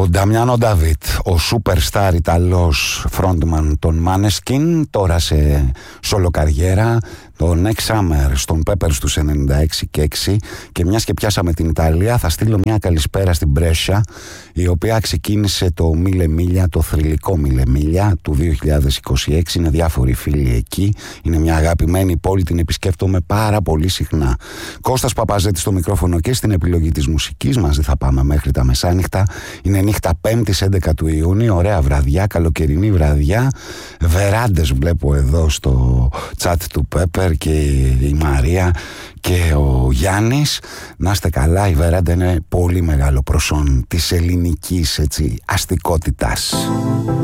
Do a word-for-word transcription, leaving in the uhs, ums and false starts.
Ο Νταμιάνο Νταβίτ, ο superstar Ιταλός frontman των Maneskin, τώρα σε solo καριέρα, το Next Summer στον Peppers τους ενενήντα έξι και έξι. Και μιας και πιάσαμε την Ιταλία, θα στείλω μια καλησπέρα στην Μπρέσια, η οποία ξεκίνησε το Μίλε Μίλια, το θρυλικό Μίλε Μίλια του δύο χιλιάδες είκοσι έξι. Είναι διάφοροι φίλοι εκεί, είναι μια αγαπημένη πόλη, την επισκέπτομαι πάρα πολύ συχνά. Κώστας Παπαζέτης στο μικρόφωνο και στην επιλογή της μουσικής, μαζί θα πάμε μέχρι τα μεσάνυχτα. Είναι νύχτα Πέμπτης έντεκα του Ιούνιου, ωραία βραδιά, καλοκαιρινή βραδιά. Βεράντες βλέπω εδώ στο chat του Pepper, και η Μαρία και ο Γιάννης. Να είστε καλά, η βεράντα είναι πολύ μεγάλο προσόν της ελληνικής, έτσι, αστικότητας.